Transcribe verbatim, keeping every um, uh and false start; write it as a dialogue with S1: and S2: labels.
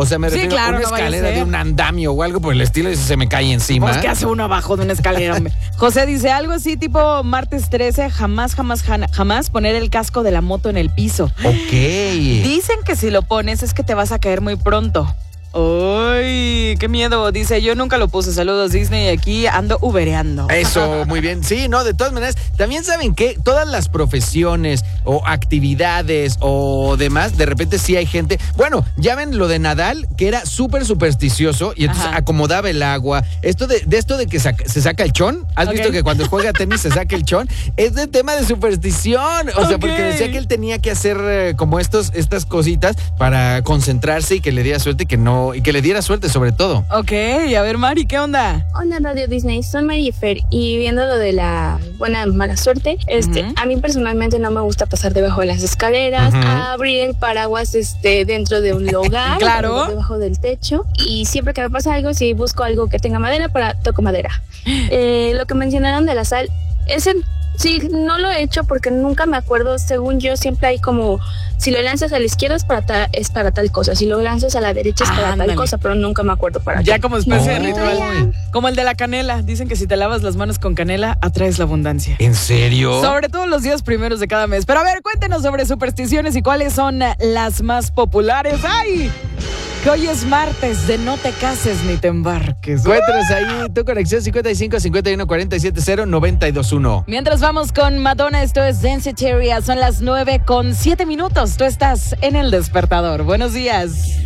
S1: O sea, me
S2: Sí,
S1: refiero
S2: claro,
S1: a una
S2: no vaya a
S1: escalera
S2: ser.
S1: de un andamio o algo por el estilo y se me cae encima.
S2: Pues, ¿qué hace uno abajo de una escalera, hombre? José dice algo así tipo martes trece, jamás, jamás, jana- jamás poner el casco de la moto en el piso.
S1: Ok.
S2: Dicen que si lo pones es que te vas a caer muy pronto. ¡Ay! ¡Qué miedo! Dice, yo nunca lo puse. Saludos, Disney. Aquí ando ubereando.
S1: Eso, muy bien. Sí, no, de todas maneras, también saben que todas las profesiones o actividades o demás, de repente sí hay gente. Bueno, ya ven lo de Nadal, que era súper supersticioso y entonces
S2: Ajá.
S1: acomodaba el agua. Esto de, de esto de que saca- se saca el chón, ¿has
S2: Ok.
S1: visto que cuando juega tenis se saca el chón? Es de tema de superstición. O sea,
S2: Ok.
S1: porque decía que él tenía que hacer eh, como estos, estas cositas para concentrarse y que le diera suerte y que no, y que le diera suerte sobre todo.
S2: Ok, a ver, Mari, ¿qué onda?
S3: Hola Radio Disney, soy Marifer y viendo lo de la buena mala suerte, este,
S2: Ujú.
S3: a mí personalmente no me gusta pasar debajo de las escaleras,
S1: Ujú.
S3: abrir el paraguas este dentro de un hogar,
S2: Claro.
S3: o debajo del techo, y siempre que me pasa algo, si busco algo que tenga madera, para toco madera. Eh, lo que mencionaron de la sal, ese sí, no lo he hecho porque nunca me acuerdo. Según yo, siempre hay como, si lo lanzas a la izquierda es para, ta- es para tal cosa, si lo lanzas a la derecha es para
S2: Ándale.
S3: tal cosa, pero nunca me acuerdo para
S2: Ya
S3: qué.
S2: como especie de
S1: No.
S2: ritual. Como el de la canela. Dicen que si te lavas las manos con canela, atraes la abundancia.
S1: ¿En serio?
S2: Sobre todo los días primeros de cada mes. Pero a ver, cuéntenos sobre supersticiones y cuáles son eh, las más populares. ¡Ay! Que hoy es martes de no te cases ni te embarques.
S1: Cuéntanos ahí tu conexión cincuenta y cinco, cincuenta y uno, cuarenta y siete, cero, noventa y dos, uno.
S2: Mientras vamos con Madonna, esto es Danceteria. Son las nueve con siete minutos. Tú estás en El Despertador. Buenos días.